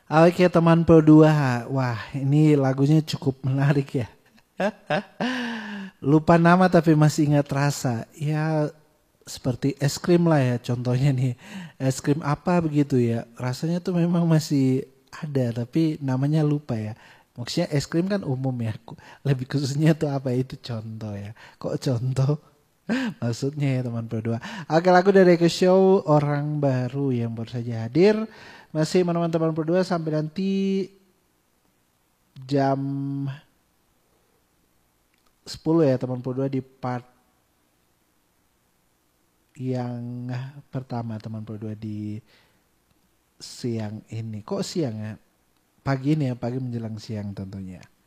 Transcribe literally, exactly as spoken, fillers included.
Oke teman Pro dua. Wah ini lagunya cukup menarik ya. Lupa nama tapi masih ingat rasa. Ya seperti es krim lah ya contohnya nih. Es krim apa begitu ya. Rasanya tuh memang masih ada tapi namanya lupa ya. Maksudnya es krim kan umum ya. Lebih khususnya tuh apa itu contoh ya. Kok contoh? Maksudnya ya teman berdua. Oke lagu dari Eko Show Orang Baru yang baru saja hadir. Masih menemani teman berdua sampai nanti jam sepuluh ya teman berdua di part yang pertama teman berdua di siang ini. Kok siang ya? Pagi ini ya, pagi menjelang siang tentunya.